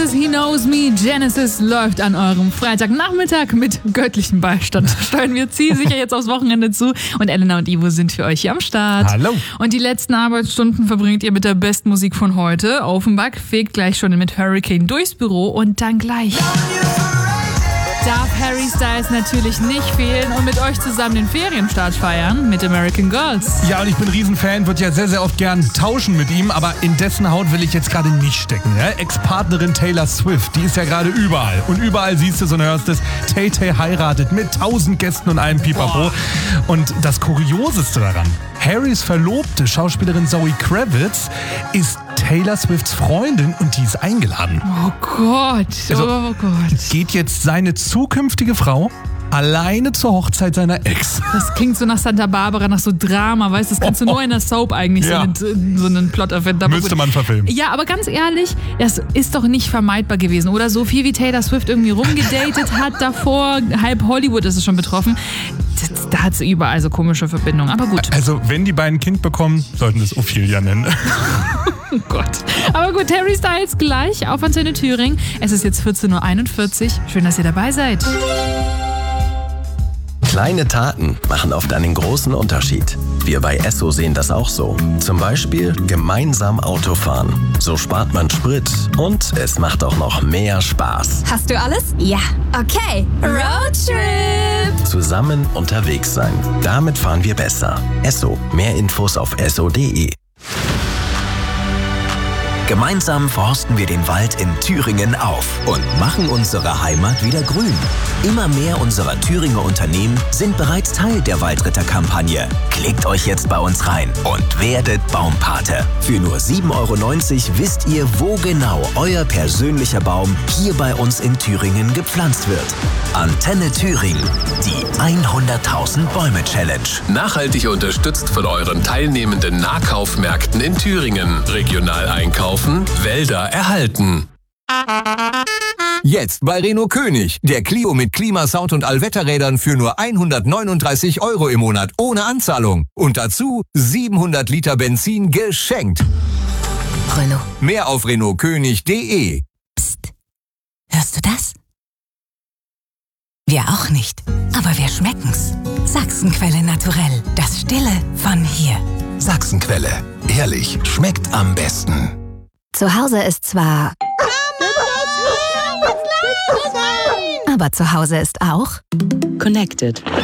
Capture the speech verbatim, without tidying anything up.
ist He Knows Me. Genesis läuft an eurem Freitagnachmittag mit göttlichem Beistand. Steuern wir zielsicher jetzt aufs Wochenende zu. Und Elena und Ivo sind für euch hier am Start. Hallo. Und die letzten Arbeitsstunden verbringt ihr mit der besten Musik von heute. Offenbach fegt gleich schon mit Hurricane durchs Büro und dann gleich darf Harry Styles natürlich nicht fehlen und mit euch zusammen den Ferienstart feiern mit American Girls. Ja, und ich bin Riesenfan, würde ja sehr, sehr oft gern tauschen mit ihm, aber in dessen Haut will ich jetzt gerade nicht stecken. Ja? Ex-Partnerin Taylor Swift, die ist ja gerade überall. Und überall siehst du es und hörst es, Tay-Tay heiratet mit tausend Gästen und einem Pipapo. Boah. Und das Kurioseste daran, Harrys Verlobte, Schauspielerin Zoe Kravitz, ist Taylor Swifts Freundin und die ist eingeladen. Oh Gott, also, oh Gott. Geht jetzt seine zukünftige Frau alleine zur Hochzeit seiner Ex. Das klingt so nach Santa Barbara, nach so Drama, weißt du? Das kannst du nur in der Soap eigentlich, ja. so einen, so einen Plot erfinden. Müsste man verfilmen. Ja, aber ganz ehrlich, das ist doch nicht vermeidbar gewesen, oder? So viel wie Taylor Swift irgendwie rumgedatet hat davor, halb Hollywood ist es schon betroffen. Das, da hat sie überall so komische Verbindungen, aber gut. Also, wenn die beiden ein Kind bekommen, sollten sie es Ophelia nennen. Oh Gott. Aber gut, Harry Styles gleich auf Antenne Thüringen. Es ist jetzt vierzehn Uhr einundvierzig. Schön, dass ihr dabei seid. Kleine Taten machen oft einen großen Unterschied. Wir bei Esso sehen das auch so. Zum Beispiel gemeinsam Auto fahren. So spart man Sprit und es macht auch noch mehr Spaß. Hast du alles? Ja. Okay. Roadtrip! Zusammen unterwegs sein. Damit fahren wir besser. Esso. Mehr Infos auf esso punkt de. Gemeinsam forsten wir den Wald in Thüringen auf und machen unsere Heimat wieder grün. Immer mehr unserer Thüringer Unternehmen sind bereits Teil der Waldritter-Kampagne. Klickt euch jetzt bei uns rein und werdet Baumpate. Für nur sieben Euro neunzig wisst ihr, wo genau euer persönlicher Baum hier bei uns in Thüringen gepflanzt wird. Antenne Thüringen, die hunderttausend Bäume Challenge. Nachhaltig unterstützt von euren teilnehmenden Nahkaufmärkten in Thüringen. Regional einkaufen, Wälder erhalten. Jetzt bei Renault König. Der Clio mit Klimasound und Allwetterrädern für nur hundertneununddreißig Euro im Monat ohne Anzahlung. Und dazu siebenhundert Liter Benzin geschenkt. Renault. Mehr auf renault könig punkt de. Psst. Hörst du das? Wir auch nicht. Aber wir schmecken's. Sachsenquelle Naturell. Das Stille von hier. Sachsenquelle. Ehrlich, schmeckt am besten. Zu Hause ist zwar... Aber zu Hause ist auch... Connected.